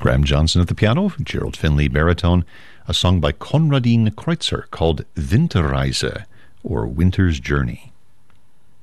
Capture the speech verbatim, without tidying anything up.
Graham Johnson at the piano, Gerald Finley baritone, a song by Konradin Kreutzer called Winterreise, or Winter's Journey.